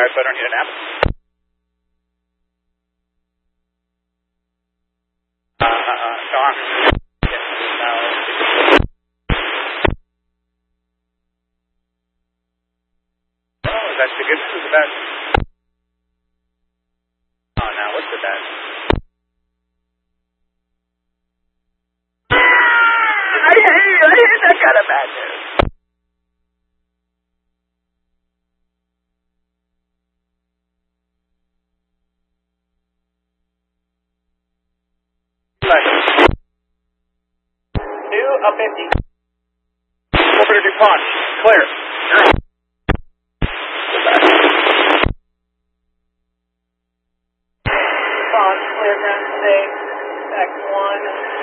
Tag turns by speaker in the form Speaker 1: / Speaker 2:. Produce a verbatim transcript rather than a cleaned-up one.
Speaker 1: Alright, but I don't need a nap. Uh, uh, uh, Sean. Yes, now. Oh, is that the good news or the bad? Oh, now, what's the bad? I hate, I hate that kind of bad news. Two of fifty. Over to DuPont. Clear. You're on. DuPont, clear ground state. X one.